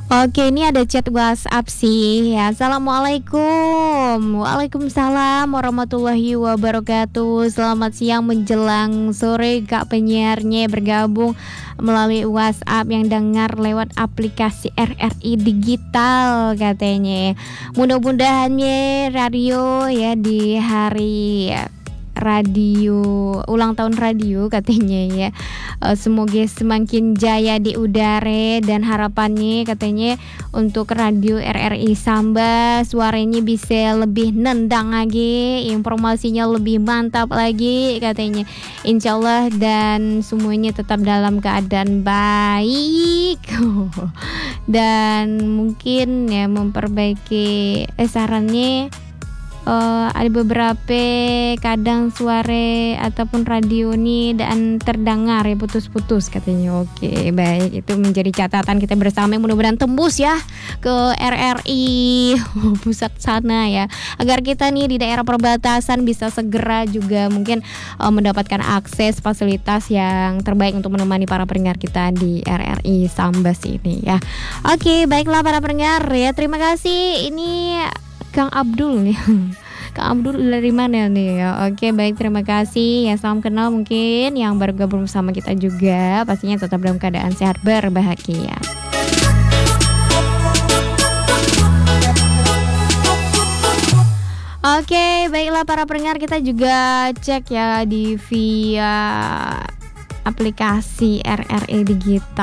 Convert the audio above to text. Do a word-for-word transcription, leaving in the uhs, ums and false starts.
Oke, ini ada chat WhatsApp sih ya. Assalamualaikum. Waalaikumsalam warahmatullahi wabarakatuh. Selamat siang menjelang sore Kak penyiarnya bergabung melalui WhatsApp yang dengar lewat aplikasi R R I Digital katanya. Mudah-mudahannya radio ya di hari radio ulang tahun radio katanya ya. Uh, semoga semakin jaya di udara dan harapannya katanya untuk radio R R I Samba suaranya bisa lebih nendang lagi, informasinya lebih mantap lagi katanya. Insyaallah dan semuanya tetap dalam keadaan baik. Dan mungkin ya memperbaiki eh, sarannya Uh, ada beberapa kadang suara ataupun radio nih dan terdengar ya putus-putus katanya. Oke, baik, itu menjadi catatan kita bersama, mudah-mudahan tembus ya ke R R I pusat sana ya, agar kita nih di daerah perbatasan bisa segera juga mungkin uh, mendapatkan akses fasilitas yang terbaik untuk menemani para pendengar kita di R R I Sambas ini ya. Oke, baiklah para pendengar ya, terima kasih. Ini Kang Abdul nih. Kang Abdul dari mana nih ya? Oke, baik, terima kasih ya. Salam kenal mungkin yang baru gabung bersama kita juga. Pastinya tetap dalam keadaan sehat berbahagia. Oke, baiklah para pendengar, kita juga cek ya di via aplikasi R R I Digital.